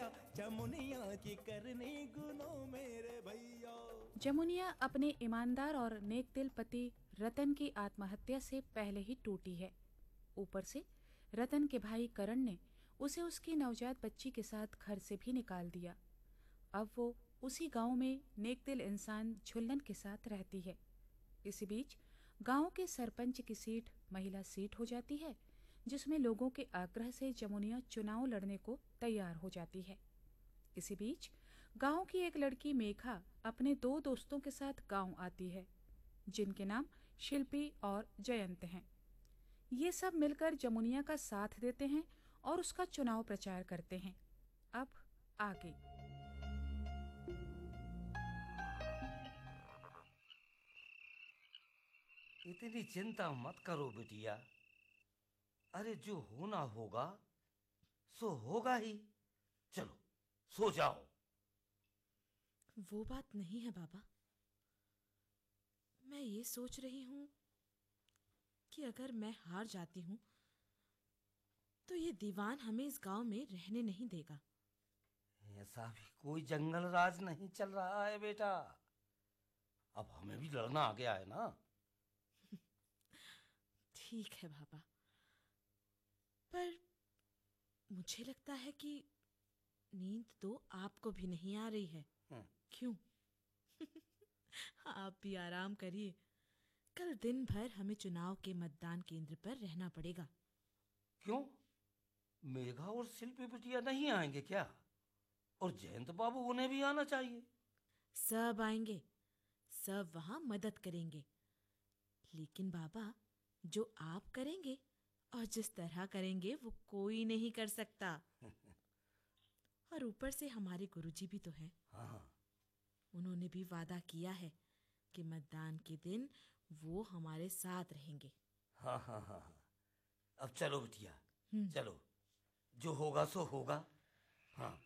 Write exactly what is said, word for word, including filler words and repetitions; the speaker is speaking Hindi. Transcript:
भैया, जमुनिया की करनी गुनो मेरे भैया। जमुनिया अपने ईमानदार और नेक दिल पति रतन की आत्महत्या से पहले ही टूटी है। ऊपर से रतन के भाई करण ने उसे उसकी नवजात बच्ची के साथ घर से भी निकाल दिया। अब वो उसी गांव में नेक दिल इंसान झुल्लन के साथ रहती है। इसी बीच गांव के सरपंच की सीट महिला सीट हो जाती है, जिसमें लोगों के आग्रह से जमुनिया चुनाव लड़ने को तैयार हो जाती है। इसी बीच गांव की एक लड़की मेघा अपने दो दोस्तों के साथ गांव आती है, जिनके नाम शिल्पी और जयंत हैं। ये सब मिलकर जमुनिया का साथ देते हैं और उसका चुनाव प्रचार करते हैं। अब आगे। इतनी चिंता मत करो बिटिया। अरे जो होना होगा सो होगा ही। चलो सो जाओ। वो बात नहीं है बाबा। मैं ये सोच रही हूं कि अगर मैं हार जाती हूं तो ये दीवान हमें इस गांव में रहने नहीं देगा। ऐसा भी कोई जंगल राज नहीं चल रहा है बेटा। अब हमें भी लड़ना आ गया है ना। ठीक है बाबा, पर मुझे लगता है कि नींद तो आपको भी नहीं आ रही है। क्यों? आप भी आराम करिए। कल दिन भर हमें चुनाव के मतदान केंद्र पर रहना पड़ेगा। क्यों? मेघा और शिल्पी बिटिया नहीं आएंगे क्या? और जयंत बाबू, उन्हें भी आना चाहिए। सब आएंगे, सब वहां मदद करेंगे। लेकिन बाबा, जो आप करेंगे और जिस तरह करेंगे वो कोई नहीं कर सकता। और ऊपर से हमारे गुरुजी भी तो हैं। हाँ। उन्होंने भी वादा किया है कि मतदान के दिन वो हमारे साथ रहेंगे। हाँ हाँ हाँ हाँ। अब चलो बिटिया, चलो, जो होगा सो होगा। हाँ।